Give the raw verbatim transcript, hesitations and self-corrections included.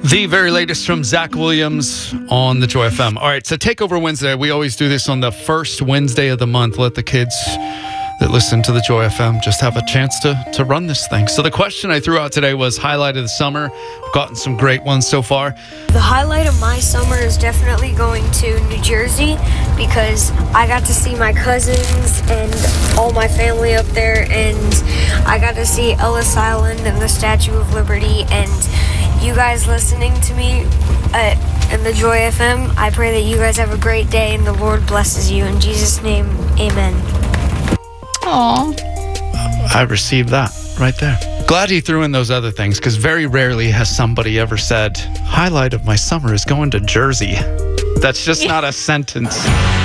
The very latest from Zach Williams on the Joy F M. All right, so Takeover Wednesday. We always do this on the first Wednesday of the month. Let the kids that listen to the Joy F M just have a chance to, to run this thing. So the question I threw out today was highlight of the summer. We've gotten some great ones so far. The highlight of my summer is definitely going to New Jersey because I got to see my cousins and all my family up there, and I got to see Ellis Island and the Statue of Liberty, and you guys listening to me uh, in the Joy F M. I pray that you guys have a great day and the Lord blesses you. In Jesus' name, amen. Aw. I received that right there. Glad he threw in those other things, because very rarely has somebody ever said, highlight of my summer is going to Jersey. That's just not a sentence.